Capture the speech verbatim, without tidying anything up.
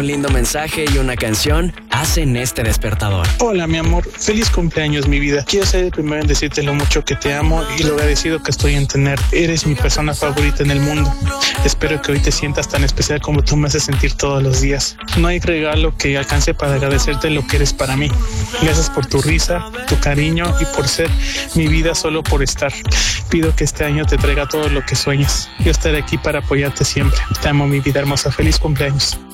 Un lindo mensaje y una canción hacen este despertador. Hola, mi amor. Feliz cumpleaños, mi vida. Quiero ser el primero en decirte lo mucho que te amo y lo agradecido que estoy en tener. Eres mi persona favorita en el mundo. Espero que hoy te sientas tan especial como tú me haces sentir todos los días. No hay regalo que alcance para agradecerte lo que eres para mí. Gracias por tu risa, tu cariño y por ser mi vida solo por estar. Pido que este año te traiga todo lo que sueñes. Yo estaré aquí para apoyarte siempre. Te amo, mi vida hermosa. Feliz cumpleaños.